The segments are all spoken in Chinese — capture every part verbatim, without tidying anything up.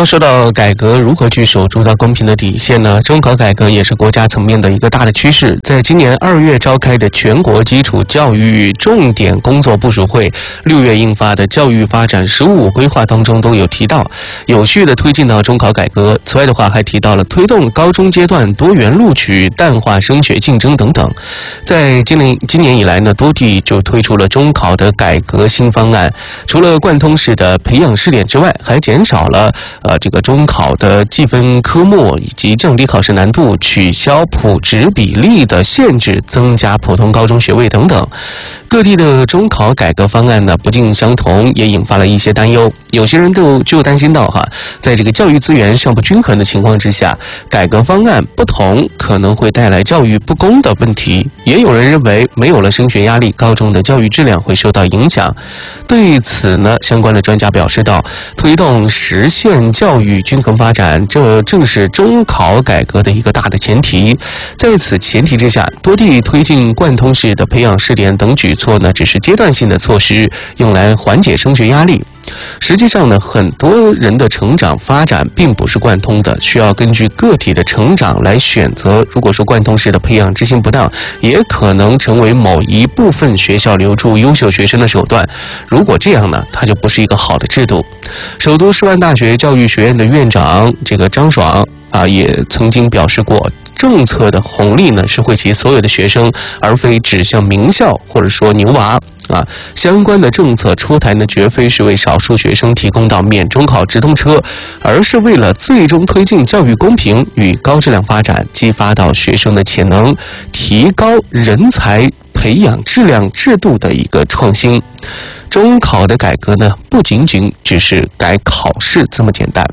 要说到改革如何去守住到公平的底线呢？中考改革也是国家层面的一个大的趋势。在今年二月召开的全国基础教育重点工作部署会，六月印发的教育发展“十五”规划当中都有提到，有序的推进到中考改革。此外的话，还提到了推动高中阶段多元录取、淡化升学竞争等等。在今年今年以来呢，多地就推出了中考的改革新方案，除了贯通式的培养试点之外，还减少了呃这个中考的计分科目，以及降低考试难度，取消普职比例的限制，增加普通高中学位等等。各地的中考改革方案呢不尽相同，也引发了一些担忧。有些人都就担心到哈，在这个教育资源尚不均衡的情况之下，改革方案不同可能会带来教育不公的问题。也有人认为，没有了升学压力，高中的教育质量会受到影响。对此呢，相关的专家表示到，推动实现教育均衡发展，这正是中考改革的一个大的前提。在此前提之下，多地推进贯通式的培养试点等举措呢，只是阶段性的措施，用来缓解升学压力。实际上呢，很多人的成长发展并不是贯通的，需要根据个体的成长来选择。如果说贯通式的培养执行不当，也可能成为某一部分学校留住优秀学生的手段。如果这样呢，它就不是一个好的制度。首都师范大学教育学院的院长这个张爽啊，也曾经表示过，政策的红利呢是惠及所有的学生，而非指向名校或者说牛娃啊。相关的政策出台呢，绝非是为少数学生提供到免中考直通车，而是为了最终推进教育公平与高质量发展，激发到学生的潜能，提高人才培养质量制度的一个创新。中考的改革呢，不仅仅只是改考试这么简单。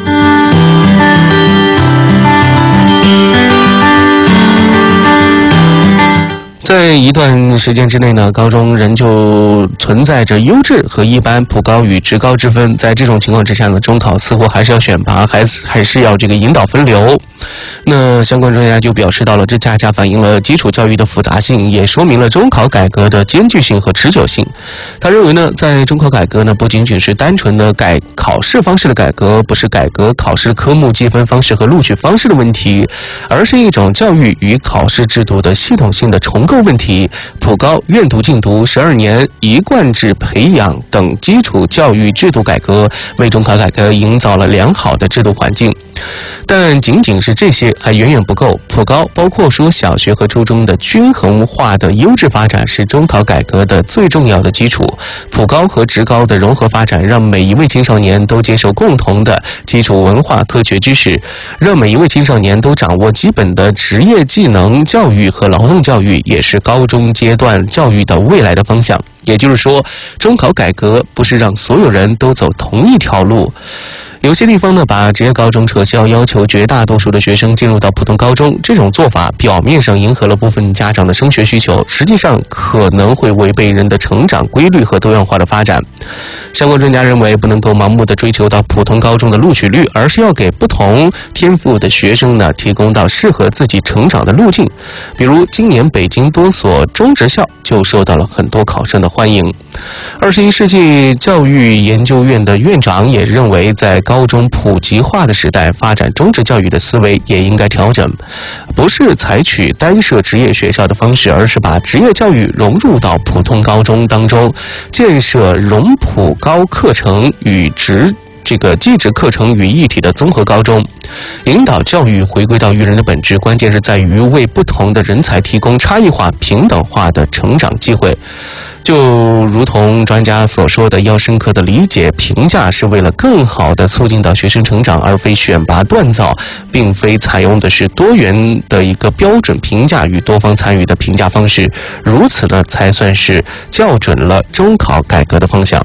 在一段时间之内呢，高中仍旧存在着优质和一般、普高与职高之分。在这种情况之下呢，中考似乎还是要选拔，还是还是要这个引导分流。那相关专家就表示到了，这恰恰反映了基础教育的复杂性，也说明了中考改革的艰巨性和持久性。他认为呢，在中考改革呢，不仅仅是单纯的改考试方式的改革，不是改革考试科目计分方式和录取方式的问题，而是一种教育与考试制度的系统性的重构问题。普高、愿读尽读、十二年一贯制培养等基础教育制度改革，为中考改革营造了良好的制度环境。但仅仅是这些还远远不够。普高包括说小学和初中的均衡化的优质发展是中考改革的最重要的基础。普高和职高的融合发展，让每一位青少年都接受共同的基础文化科学知识，让每一位青少年都掌握基本的职业技能教育和劳动教育，也是高中阶段教育的未来的方向。也就是说，中考改革不是让所有人都走同一条路。有些地方呢，把职业高中撤销，要求绝大多数的学生进入到普通高中，这种做法表面上迎合了部分家长的升学需求，实际上可能会违背人的成长规律和多样化的发展。相关专家认为，不能够盲目的追求到普通高中的录取率，而是要给不同天赋的学生呢，提供到适合自己成长的路径。比如今年北京多所中职校就受到了很多考生的欢迎。二十一世纪教育研究院的院长也认为，在高中普及化的时代，发展中职教育的思维也应该调整，不是采取单设职业学校的方式，而是把职业教育融入到普通高中当中，建设融普高课程与职这个技职课程与一体的综合高中，引导教育回归到育人的本质，关键是在于为不同的人才提供差异化、平等化的成长机会。就如同专家所说的，要深刻的理解评价是为了更好的促进到学生成长，而非选拔锻造，并非采用的是多元的一个标准评价与多方参与的评价方式，如此呢才算是校准了中考改革的方向。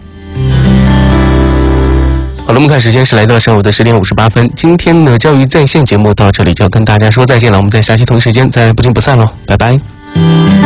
好了，我们看时间是来到上午的十点五十八分。今天呢，教育在线节目到这里就要跟大家说再见了，我们在下期同一时间再不见不散喽，拜拜。